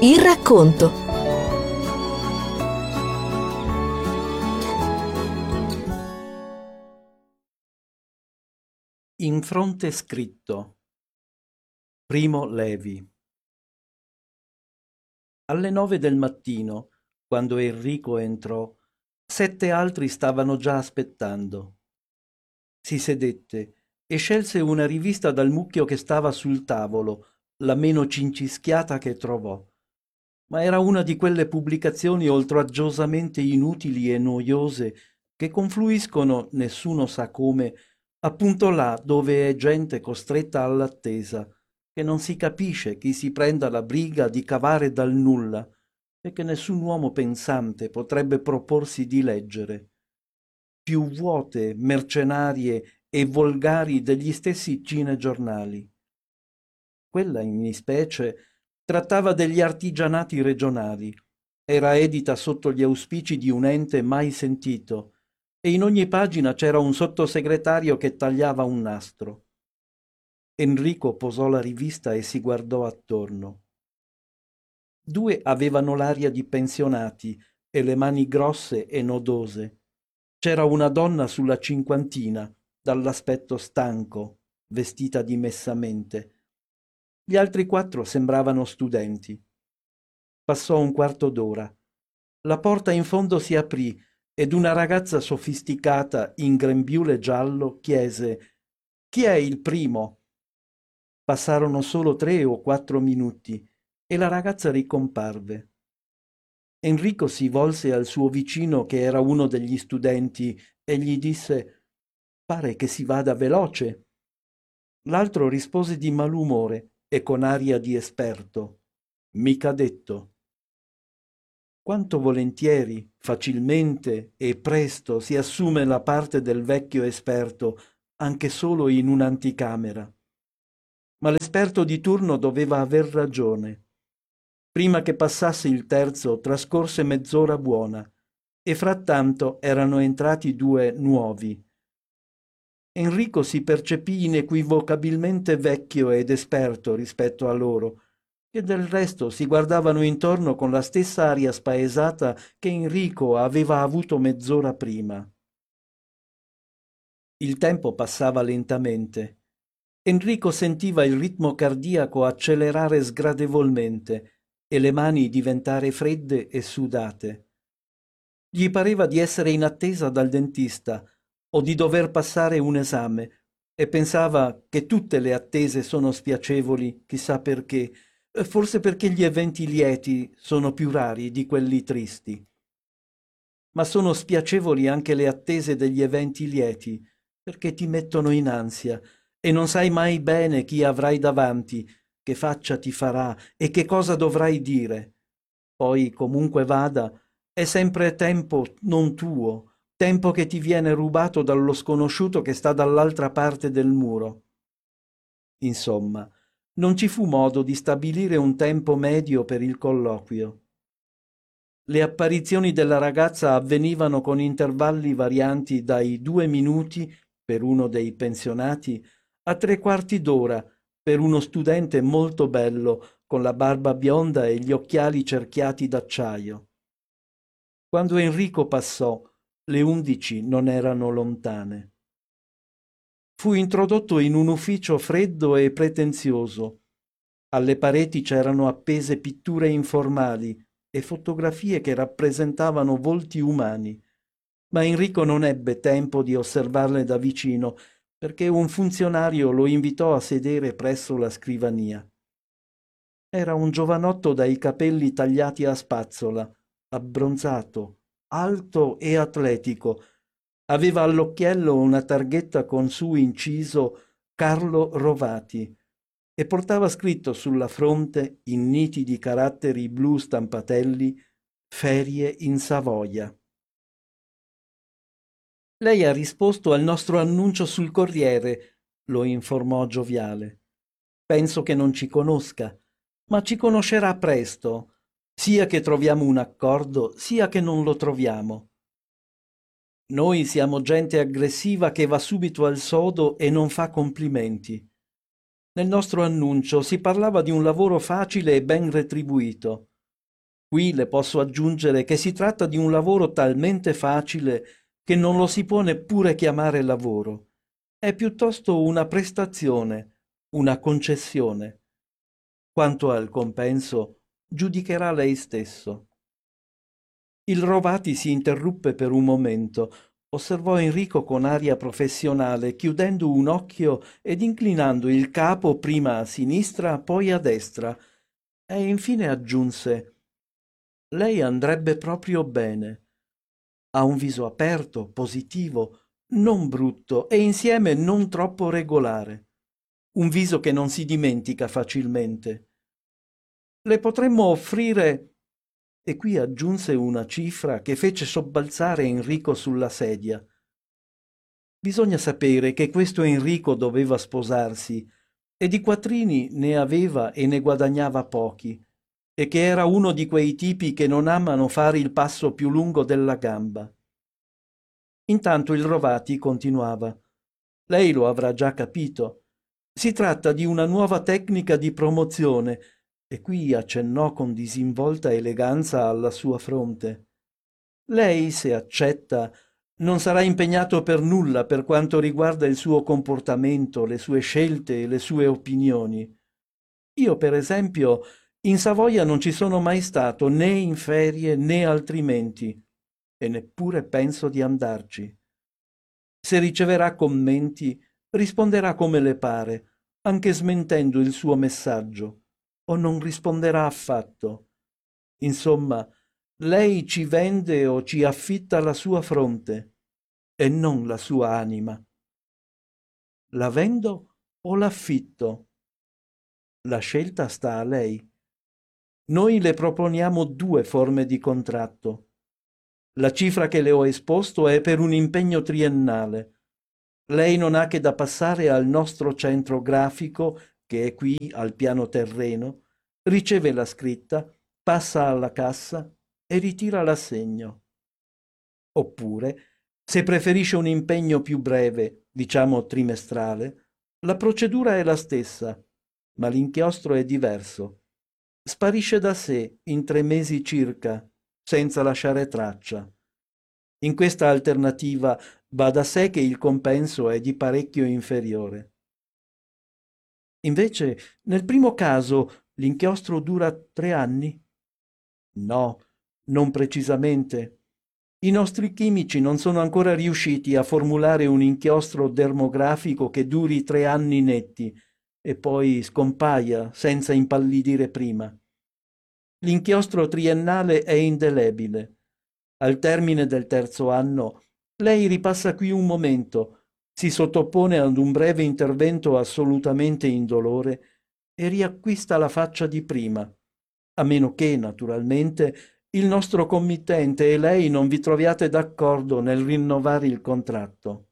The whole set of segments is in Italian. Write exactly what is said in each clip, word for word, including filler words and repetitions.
Il racconto. In fronte scritto. Primo Levi. Alle nove del mattino, quando Enrico entrò, sette altri stavano già aspettando. Si sedette e scelse una rivista dal mucchio che stava sul tavolo, la meno cincischiata che trovò. Ma era una di quelle pubblicazioni oltraggiosamente inutili e noiose che confluiscono, nessuno sa come, appunto là dove è gente costretta all'attesa, che non si capisce chi si prenda la briga di cavare dal nulla e che nessun uomo pensante potrebbe proporsi di leggere. Più vuote, mercenarie e volgari degli stessi cinegiornali. Quella in ispecie trattava degli artigianati regionali, era edita sotto gli auspici di un ente mai sentito e in ogni pagina c'era un sottosegretario che tagliava un nastro. Enrico posò la rivista e si guardò attorno. Due avevano l'aria di pensionati e le mani grosse e nodose. C'era una donna sulla cinquantina, dall'aspetto stanco, vestita dimessamente. Gli altri quattro sembravano studenti. Passò un quarto d'ora. La porta in fondo si aprì ed una ragazza sofisticata in grembiule giallo chiese «Chi è il primo?» Passarono solo tre o quattro minuti e la ragazza ricomparve. Enrico si volse al suo vicino che era uno degli studenti e gli disse «Pare che si vada veloce». L'altro rispose di malumore e con aria di esperto «Mica detto». Quanto volentieri, facilmente e presto si assume la parte del vecchio esperto, anche solo in un'anticamera. Ma l'esperto di turno doveva aver ragione. Prima che passasse il terzo trascorse mezz'ora buona, e frattanto erano entrati due nuovi. Enrico si percepì inequivocabilmente vecchio ed esperto rispetto a loro, che del resto si guardavano intorno con la stessa aria spaesata che Enrico aveva avuto mezz'ora prima. Il tempo passava lentamente. Enrico sentiva il ritmo cardiaco accelerare sgradevolmente e le mani diventare fredde e sudate. Gli pareva di essere in attesa dal dentista o di dover passare un esame e pensava che tutte le attese sono spiacevoli, chissà perché, forse perché gli eventi lieti sono più rari di quelli tristi. Ma sono spiacevoli anche le attese degli eventi lieti, perché ti mettono in ansia e non sai mai bene chi avrai davanti, che faccia ti farà e che cosa dovrai dire. Poi, comunque vada, è sempre tempo non tuo, tempo che ti viene rubato dallo sconosciuto che sta dall'altra parte del muro. Insomma, non ci fu modo di stabilire un tempo medio per il colloquio. Le apparizioni della ragazza avvenivano con intervalli varianti dai due minuti per uno dei pensionati a tre quarti d'ora per uno studente molto bello con la barba bionda e gli occhiali cerchiati d'acciaio. Quando Enrico passò, le undici non erano lontane. Fu introdotto in un ufficio freddo e pretenzioso. Alle pareti c'erano appese pitture informali e fotografie che rappresentavano volti umani, ma Enrico non ebbe tempo di osservarle da vicino perché un funzionario lo invitò a sedere presso la scrivania. Era un giovanotto dai capelli tagliati a spazzola, abbronzato, alto e atletico. Aveva all'occhiello una targhetta con su inciso Carlo Rovati e portava scritto sulla fronte, in nitidi caratteri blu stampatelli, Ferie in Savoia. Lei ha risposto al nostro annuncio sul Corriere, lo informò gioviale. Penso che non ci conosca, ma ci conoscerà presto, sia che troviamo un accordo, sia che non lo troviamo. Noi siamo gente aggressiva che va subito al sodo e non fa complimenti. Nel nostro annuncio si parlava di un lavoro facile e ben retribuito. Qui le posso aggiungere che si tratta di un lavoro talmente facile che non lo si può neppure chiamare lavoro. È piuttosto una prestazione, una concessione. Quanto al compenso, giudicherà lei stesso. Il Rovati si interruppe per un momento, osservò Enrico con aria professionale, chiudendo un occhio ed inclinando il capo prima a sinistra, poi a destra, e infine aggiunse: Lei andrebbe proprio bene. Ha un viso aperto, positivo, non brutto e insieme non troppo regolare. Un viso che non si dimentica facilmente. Le potremmo offrire... E qui aggiunse una cifra che fece sobbalzare Enrico sulla sedia. Bisogna sapere che questo Enrico doveva sposarsi e di quattrini ne aveva e ne guadagnava pochi, e che era uno di quei tipi che non amano fare il passo più lungo della gamba. Intanto il Rovati continuava. Lei lo avrà già capito. Si tratta di una nuova tecnica di promozione, e qui accennò con disinvolta eleganza alla sua fronte. Lei, se accetta, non sarà impegnato per nulla per quanto riguarda il suo comportamento, le sue scelte e le sue opinioni. Io, per esempio, in Savoia non ci sono mai stato né in ferie né altrimenti, e neppure penso di andarci. Se riceverà commenti, risponderà come le pare, anche smentendo il suo messaggio, o non risponderà affatto. Insomma, lei ci vende o ci affitta la sua fronte, e non la sua anima. La vendo o l'affitto? La scelta sta a lei. Noi le proponiamo due forme di contratto. La cifra che le ho esposto è per un impegno triennale. Lei non ha che da passare al nostro centro grafico, che è qui al piano terreno, riceve la scritta, passa alla cassa e ritira l'assegno. Oppure, se preferisce un impegno più breve, diciamo trimestrale, la procedura è la stessa, ma l'inchiostro è diverso. Sparisce da sé in tre mesi circa, senza lasciare traccia. In questa alternativa va da sé che il compenso è di parecchio inferiore. Invece, nel primo caso, l'inchiostro dura tre anni? No, non precisamente. I nostri chimici non sono ancora riusciti a formulare un inchiostro dermografico che duri tre anni netti e poi scompaia senza impallidire prima. L'inchiostro triennale è indelebile. Al termine del terzo anno, lei ripassa qui un momento, si sottopone ad un breve intervento assolutamente indolore e riacquista la faccia di prima, a meno che, naturalmente, il nostro committente e lei non vi troviate d'accordo nel rinnovare il contratto.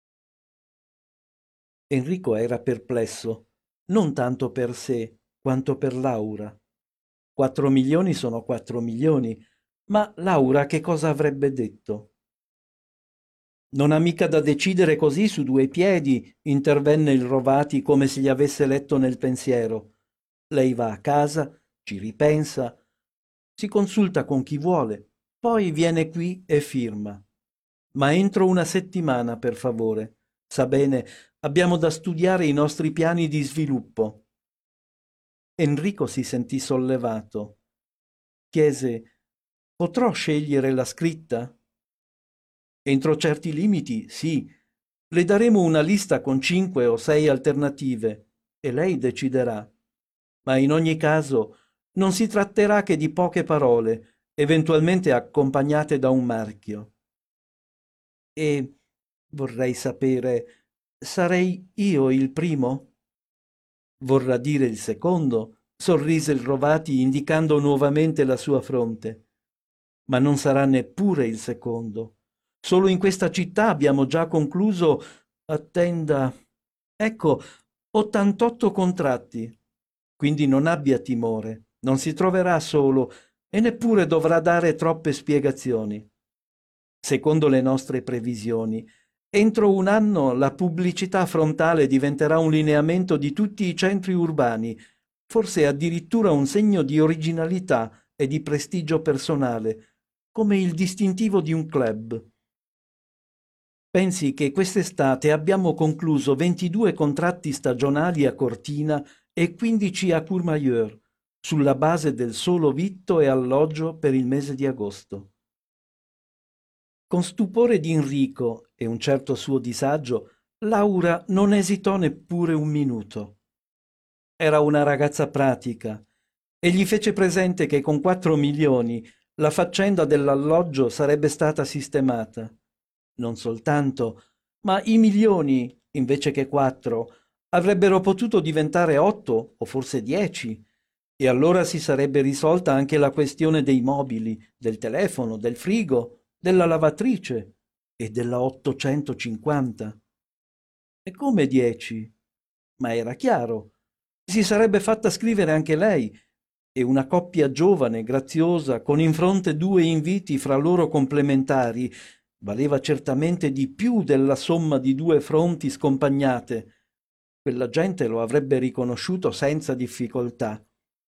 Enrico era perplesso, non tanto per sé, quanto per Laura. Quattro milioni sono quattro milioni, ma Laura che cosa avrebbe detto? Non ha mica da decidere così su due piedi, intervenne il Rovati come se gli avesse letto nel pensiero. Lei va a casa, ci ripensa, si consulta con chi vuole, poi viene qui e firma. Ma entro una settimana, per favore. Sa bene, abbiamo da studiare i nostri piani di sviluppo. Enrico si sentì sollevato. Chiese: Potrò scegliere la scritta? Entro certi limiti, sì. Le daremo una lista con cinque o sei alternative e lei deciderà. Ma in ogni caso non si tratterà che di poche parole, eventualmente accompagnate da un marchio. E vorrei sapere, sarei io il primo? Vorrà dire il secondo, sorrise il Rovati indicando nuovamente la sua fronte. Ma non sarà neppure il secondo. Solo in questa città abbiamo già concluso, attenda, ecco, ottantotto contratti. Quindi non abbia timore, non si troverà solo e neppure dovrà dare troppe spiegazioni. Secondo le nostre previsioni, entro un anno la pubblicità frontale diventerà un lineamento di tutti i centri urbani, forse addirittura un segno di originalità e di prestigio personale, come il distintivo di un club. Pensi che quest'estate abbiamo concluso ventidue contratti stagionali a Cortina e quindici a Courmayeur, sulla base del solo vitto e alloggio per il mese di agosto. Con stupore di Enrico e un certo suo disagio, Laura non esitò neppure un minuto. Era una ragazza pratica e gli fece presente che con quattro milioni la faccenda dell'alloggio sarebbe stata sistemata. Non soltanto, ma i milioni, invece che quattro, avrebbero potuto diventare otto o forse dieci, e allora si sarebbe risolta anche la questione dei mobili, del telefono, del frigo, della lavatrice e della ottocentocinquanta. E come dieci? Ma era chiaro. Si sarebbe fatta scrivere anche lei, e una coppia giovane, graziosa, con in fronte due inviti fra loro complementari, valeva certamente di più della somma di due fronti scompagnate. Quella gente lo avrebbe riconosciuto senza difficoltà.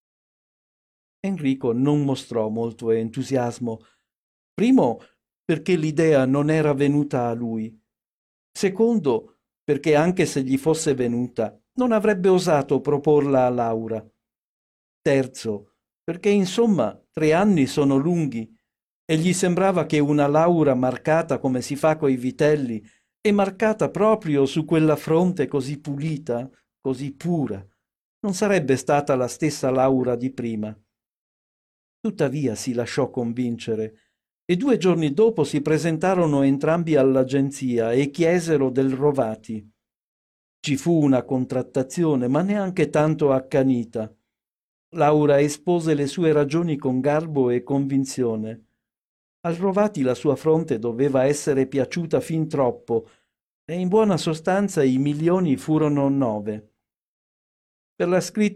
Enrico non mostrò molto entusiasmo. Primo, perché l'idea non era venuta a lui. Secondo, perché anche se gli fosse venuta, non avrebbe osato proporla a Laura. Terzo, perché insomma tre anni sono lunghi e gli sembrava che una Laura marcata come si fa coi vitelli e marcata proprio su quella fronte così pulita, così pura, non sarebbe stata la stessa Laura di prima. Tuttavia si lasciò convincere e due giorni dopo si presentarono entrambi all'agenzia e chiesero del Rovati. Ci fu una contrattazione, ma neanche tanto accanita. Laura espose le sue ragioni con garbo e convinzione. Al Rovati la sua fronte doveva essere piaciuta fin troppo e in buona sostanza i milioni furono nove. Per la scritta